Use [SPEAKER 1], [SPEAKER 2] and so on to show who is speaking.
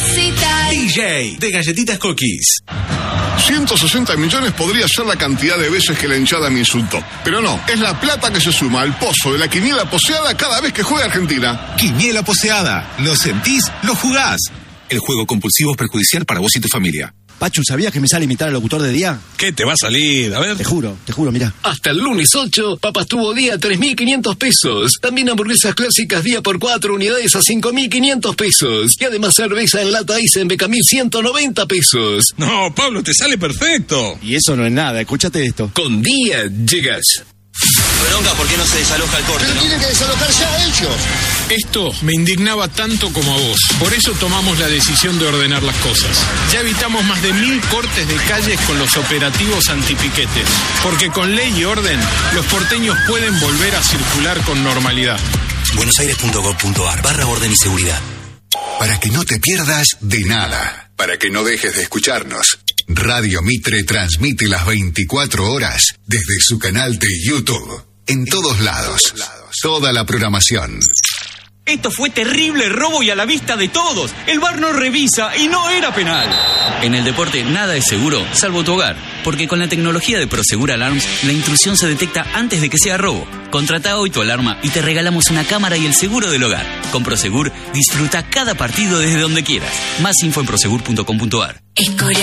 [SPEAKER 1] Recital.
[SPEAKER 2] DJ de Galletitas Cookies.
[SPEAKER 3] 160 millones podría ser la cantidad de veces que la hinchada me insultó. Pero no, es la plata que se suma al pozo de la quiniela poseada cada vez que juega Argentina.
[SPEAKER 2] Quiniela poseada. ¿Lo sentís? ¿Lo jugás? El juego compulsivo es perjudicial para vos y tu familia.
[SPEAKER 4] Pachu, ¿sabías que me sale imitar al locutor de día?
[SPEAKER 5] ¿Qué te va a salir? A ver.
[SPEAKER 4] Te juro, mirá.
[SPEAKER 6] Hasta el lunes 8, papas tuvo día 3.500 pesos. También hamburguesas clásicas día por 4 unidades a 5.500 pesos. Y además cerveza en lata Ice en Becamil 190 pesos.
[SPEAKER 5] No, Pablo, te sale perfecto.
[SPEAKER 4] Y eso no es nada, escúchate esto.
[SPEAKER 6] Con día llegas.
[SPEAKER 7] Bronca, ¿por qué no se desaloja el corte?
[SPEAKER 3] Pero tienen que desalojar ya ellos.
[SPEAKER 8] Esto me indignaba tanto como a vos. Por eso tomamos la decisión de ordenar las cosas. Ya evitamos más de 1.000 cortes de calles con los operativos antipiquetes. Porque con ley y orden, los porteños pueden volver a circular con normalidad.
[SPEAKER 9] buenosaires.gov.ar/orden y seguridad. Para que no te pierdas de nada. Para que no dejes de escucharnos. Radio Mitre transmite las 24 horas desde su canal de YouTube. En todos lados. Toda la programación.
[SPEAKER 7] Esto fue terrible robo y a la vista de todos. El VAR no revisa y no era penal. En el deporte nada es seguro, salvo tu hogar. Porque con la tecnología de Prosegur Alarms, la intrusión se detecta antes de que sea robo. Contrata hoy tu alarma y te regalamos una cámara y el seguro del hogar. Con Prosegur, disfruta cada partido desde donde quieras. Más info en prosegur.com.ar.